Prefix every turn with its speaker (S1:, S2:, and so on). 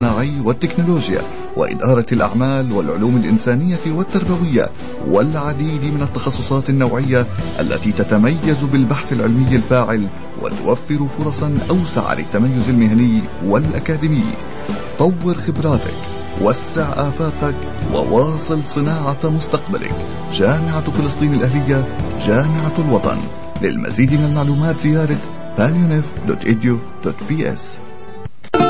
S1: الصناعي والتكنولوجيا وإدارة الأعمال والعلوم الإنسانية والتربوية والعديد من التخصصات النوعية التي تتميز بالبحث العلمي الفاعل وتوفر فرصا أوسع للتميز المهني والأكاديمي. طور خبراتك، وسع آفاقك، وواصل صناعة مستقبلك. جامعة فلسطين الأهلية، جامعة الوطن. للمزيد من المعلومات زيارة palunif.edu.ps.